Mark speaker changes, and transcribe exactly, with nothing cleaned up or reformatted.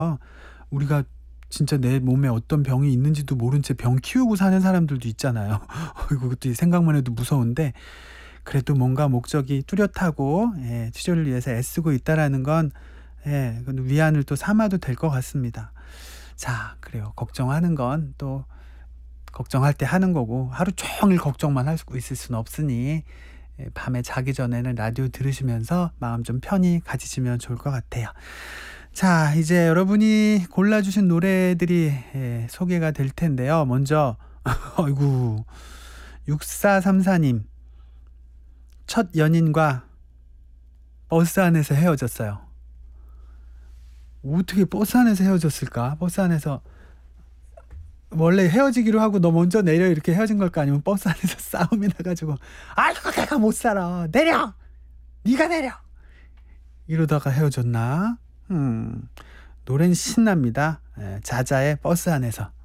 Speaker 1: 우리가 진짜 내 몸에 어떤 병이 있는지도 모른 채 병 키우고 사는 사람들도 있잖아요. 어이구 그것도 생각만 해도 무서운데 그래도 뭔가 목적이 뚜렷하고 예 치료를 위해서 애쓰고 있다라는 건 예 그건 위안을 또 삼아도 될 것 같습니다. 자 그래요. 걱정하는 건 또 걱정할 때 하는 거고 하루 종일 걱정만 하고 있을 수는 없으니 예 밤에 자기 전에는 라디오 들으시면서 마음 좀 편히 가지시면 좋을 것 같아요. 자 이제 여러분이 골라 주신 노래들이 예 소개가 될 텐데요. 먼저 아이고 육사삼사 님. 첫 연인과 버스 안에서 헤어졌어요. 어떻게 버스 안에서 헤어졌을까? 버스 안에서 원래 헤어지기로 하고 "너 먼저 내려." 이렇게 헤어진 걸까? 아니면 버스 안에서 싸움이 나 가지고 "아이고 내가 못 살아. 내려. 네가 내려." 이러다가 헤어졌나? 음. 노래는 신납니다. 예 자자의 버스 안에서.